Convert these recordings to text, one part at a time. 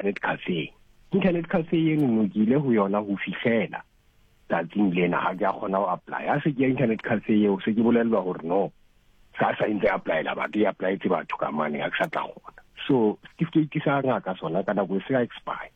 internet cafe eno ke ile ho yona ho fihlela tsatsing lena ha ke a kgona ho apply a se ke internet cafe eo se ke bolelwa hore no sa ntse applyela batho e applyetse batho ka mane ha ke sa tla kgona so certificate sa ngaka sona ka nako se ka expire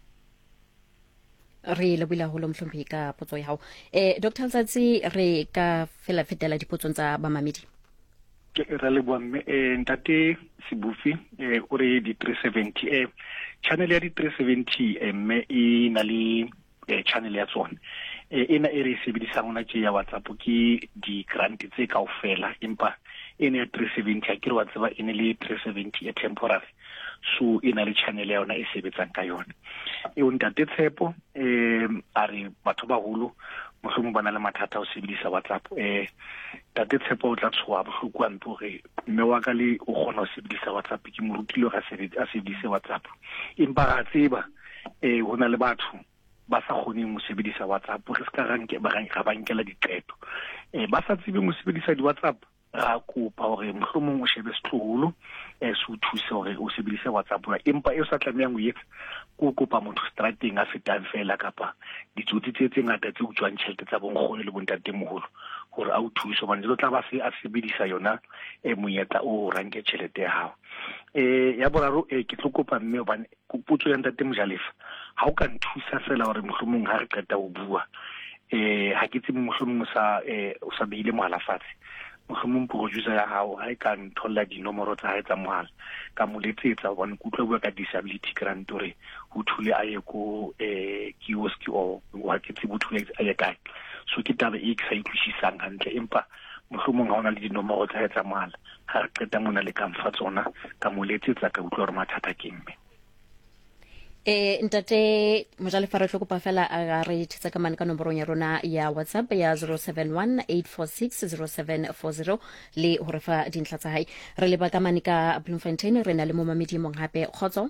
re le bula ho lo mhlompi ka potso ya hao Dr. Letsatsi re ka fetela dipotsong tsa bamamedi ke re le bua ntate Sibufi o re di 370 channel ya di 370 mme e na le channel ya tsone ena e re sebedisang ona tse ya WhatsApp ke di grant tse kaofela empa ene ya 370 a ke re wa tseba ene le 370 temporary so ena le channel ya yona e sebetsang ka yona o ntate Tshepo a re batho ba holo mohlomong bana le mathata o sebedisa WhatsApp ntate Tshepo o tla tshoa bohloko a ntore mme wa ka le o kgona ho sebedisa WhatsApp ke mo rutile ga a sebedise WhatsApp empa ga tseba hona le batho ba sa kgoneng mo sebedisa WhatsApp re ska ranke ba nkela diqeto ba sa tsebe mo sebedisa di WhatsApp ra kopa hore mohlomong o shebe setloholo se o thuse hore o sebedise WhatsApp empa e sa tlamehang o etsa ko kopa motho strateng a fetang fela kapa ditsotsi tse ngata tse utswang tjhelete tsa bonkgone le bontate moholo hore a o thuse hobane lo tla ba se a sebedisa yona monyetla o ranke tjhelete ya hao ya boraro ke tlo kopa mme hobane kopotso ya ntate Mojalefa ha o ka nthusa fela hore mohlomong ha re qeta ho bua ha ke tsebe mohlomong o sa beile mohala fatshe mohlomong producer ya hao ha e ka ntholla dinomoro tsa hae tsa mohala ka mo letsetsa hobane ke utlwa bua ka disability grant hore ho thule a ye ko kiosk o wa ke tsebe ho thule a ye kae so ke taba e ke sa itlwishisang hantle empa mohlomong ha ona le dinomoro tsa hae tsa mohala ha re qeta mona le ka mfa tsona ka mo letsetsa ka utlwa hore mathata ke mme ntate Mojalefa re tlo kopa fela a re thetsa ka mane ka nomborong ya rona ya WhatsApp ya 0718460740 le hore fa dintlha tsa hae re leba ka mane ka Bloemfontein re na le mo mamedi mong hape khotso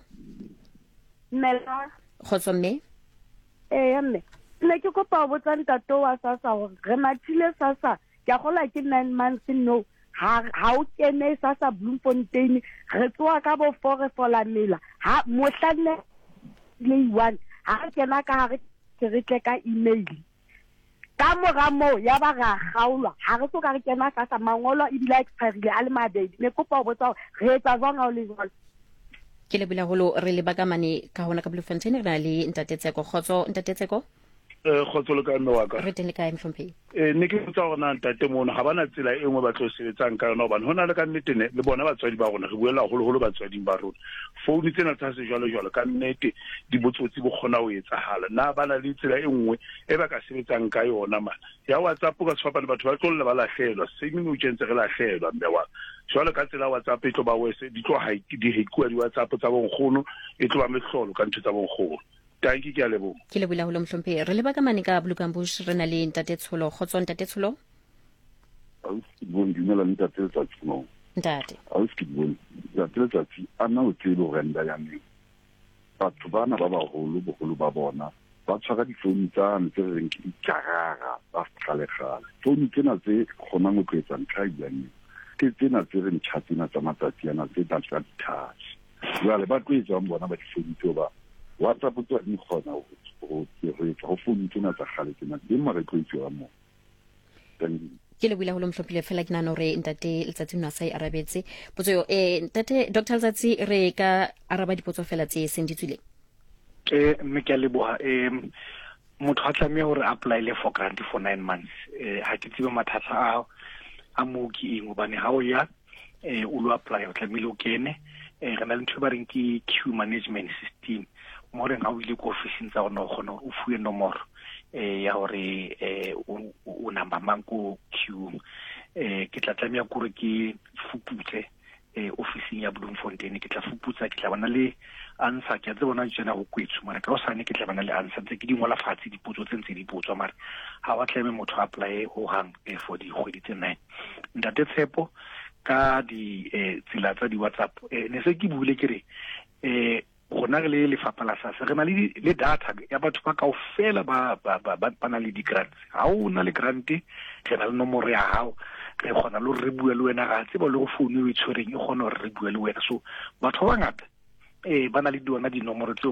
Mela khotso mme mme ne ke kopa ho botsa ntate wa sasa hore re mathile sasa ke a gola ke 9 months no ha o kene sasa Bloemfontein re tsoa ka bo 4 fola mela ha mohlane le one ha kena ka ha re tle ka email ka mora mo ya ba ga gaulwa ha re so ka re kena ka sa mangolo e bila expire a le mabedi ne kopa ho botsa re etsa jwang ha o le jwalo ke le bula holo re le baka mane ka hona ka Bloemfontein re na le ntate Tseko khotso ntate Tseko khotso le ka mme wa ka re teng le kae mhlomphei ne ke botsa hore na ntate mona ha bana tsela e nngwe ba tlo sebetsang ka yona hobane hona le ka nnete le bona batswadi ba rona re buela holo batswading ba rona phone tsena tsa se jwalo ka nnete di botsotsi bo kgona ho etsahala na bana le tsela e nngwe e ba ka sebetsang ka yona mana ya WhatsApp ka sefapano batho ba tlo ba lahlehelwa sengwe o tshentse re lahlehelwa mme wa jwalo ka tsela WhatsApp e tlo ba wese di tlo di hekuwa di WhatsApp tsa bonkgono e tlo ba mehlolo ka ntho tsa bonkgono tanki ke a lebo ke le bula holo mhlomphei re le baka mane ka Bluekambush re na le ntate Tsholo khotso ntate Tsholo auski bon dumela ntate Letsatsi no ntate auski bon ntate Letsatsi ana o tselo renda ya mme batho bana ba baholo bogolo ba bona ba tshwara difounu tsa ntse re reng ke dikarara ba kgale founu tsena tse kgonang go tsetsa ntlha ile ke tsena tse re ntšhatsena tsa matsatsi ana tse ba tla touch jwale ba tlo etsang bona ba difounu tse ba WhatsApp tso di kgona ho founu tsena tsa kgale tsena di mare tlo itse wa mo ke le bula holo mhlopile fela ke nana hore ntate Letsatsi nna sai arabetse potso yo ntate Dr. Letsatsi re ka araba dipotso fela tse senditswile mme ke a leboha motho a tlameha hore apply le for grant for 9 months ha ke tsebe mathata a mo ke eng hobane ha o ya o lo apply o tlamehile o kene re na le ntho ba reng ke queue management system mo re ga o ile ko office tsa ona o kgona o fuwe nomoro ya hore o number mang ko queue ke tla tlamehya gore ke fuputse officing ya Bloemfontein ke tla fuputsa ke tla bana le answer ke tse bona tsena go kwetsu mara ka o sane ke tla bana le answer tse ke di ngola fatshe dipotso tse ntse di potswa mara ha wa tleme motho apply ho hang for di kgwedi tse 9 ntate Tshepo ka di tsela tsa di WhatsApp ne se ke buile ke re gona re le lefapha la sasa re na le data ya batho ba kaofela ba na le di-grants ha o na le grant re na le nomoro ya hao re kgona le re bue le wena ga tseba le go founu e tshwereng e kgona gore re bue le wena so batho ba ngata ba na le dinomoro tse